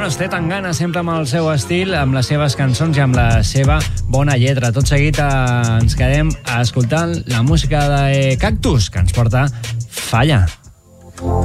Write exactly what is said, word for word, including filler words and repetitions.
Carlos té tan gana sempre amb el seu estil, amb les seves cançons i amb la seva bona lletra. Tot seguit eh, ens quedem escoltant la música de Cactus, que ens porta Falla.